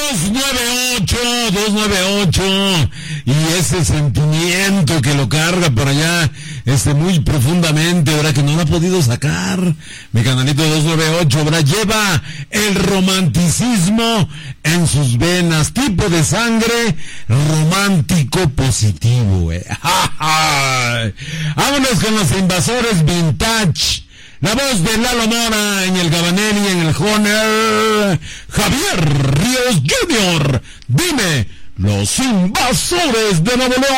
298, y ese sentimiento que lo carga por allá, muy profundamente, ¿verdad? Que no lo ha podido sacar. Mi canalito 298, ¿verdad? Lleva el romanticismo en sus venas, tipo de sangre romántico positivo, güey. Vámonos con los invasores vintage. La voz de Lalo Mora en el Gabanelli, en el Honer. Javier Ríos Jr. Dime, los invasores de Nuevo León.